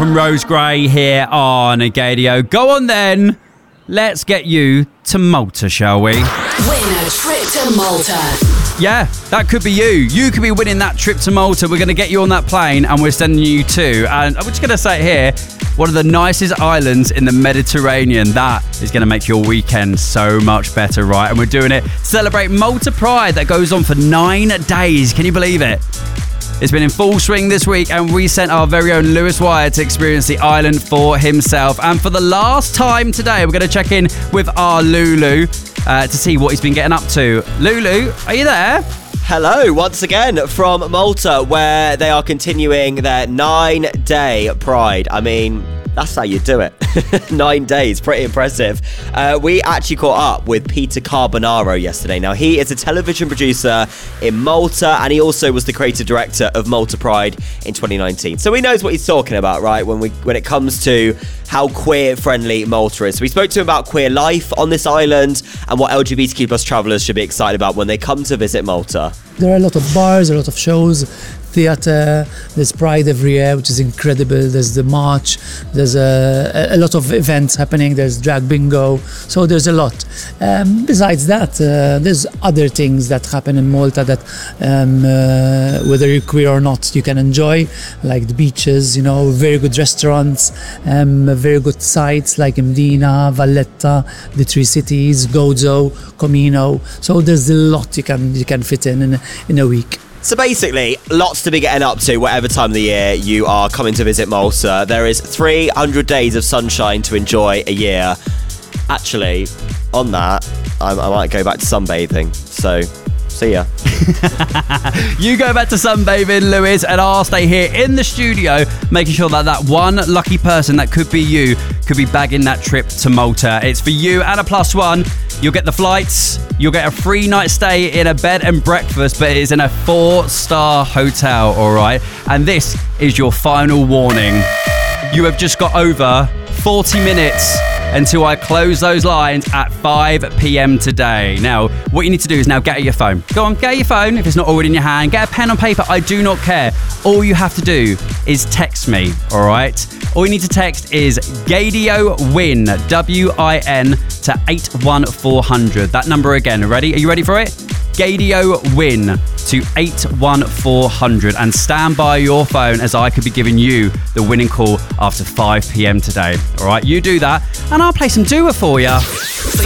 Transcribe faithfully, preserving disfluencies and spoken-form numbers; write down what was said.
from Rose Gray here on Gadio. Go on then. Let's get you to Malta, shall we? Win a trip to Malta. Yeah, that could be you. You could be winning that trip to Malta. We're going to get you on that plane and we're sending you to, and I'm just going to say it here, one of the nicest islands in the Mediterranean. That is going to make your weekend so much better, right? And we're doing it to celebrate Malta Pride that goes on for nine days. Can you believe it? It's been in full swing this week, and we sent our very own Lewis Wyatt to experience the island for himself. And for the last time today, we're going to check in with our Lulu uh, to see what he's been getting up to. Lulu, are you there? Hello, once again from Malta, where they are continuing their nine-day Pride. I mean, that's how you do it. Nine days, pretty impressive. Uh, we actually caught up with Peter Carbonaro yesterday. Now, he is a television producer in Malta, and he also was the creative director of Malta Pride in twenty nineteen. So he knows what he's talking about, right, when we when it comes to how queer-friendly Malta is. So we spoke to him about queer life on this island and what L G B T Q plus travellers should be excited about when they come to visit Malta. There are a lot of bars, a lot of shows, theatre, there's Pride every year, which is incredible. There's the march, there's a, a lot of events happening, there's drag bingo, so there's a lot. Um, besides that, uh, there's other things that happen in Malta that um, uh, whether you're queer or not, you can enjoy, like the beaches, you know, very good restaurants, um, very good sites like Mdina, Valletta, the Three Cities, Gozo, Comino. So there's a lot you can you can fit in in, in a week. So basically, lots to be getting up to whatever time of the year you are coming to visit Malta. There is three hundred days of sunshine to enjoy a year. Actually, on that, I, I might go back to sunbathing. So, see ya. You go back to sunbathing, Lewis, and I'll stay here in the studio making sure that that one lucky person that could be you could be bagging that trip to Malta. It's for you and a plus one. You'll get the flights, you'll get a free night stay in a bed and breakfast, but it is in a four-star hotel, all right? And this is your final warning. You have just got over forty minutes until I close those lines at five p.m. today. Now, what you need to do is now get out your phone. Go on, get out your phone if it's not already in your hand. Get a pen and paper. I do not care. All you have to do is text me, all right? All you need to text is Gadio Win, W I N, to eight one four hundred. That number again. Ready? Are you ready for it? Gadio Win to eight one four hundred, and stand by your phone as I could be giving you the winning call after five p.m. today. All right, you do that and I'll play some Dua for you.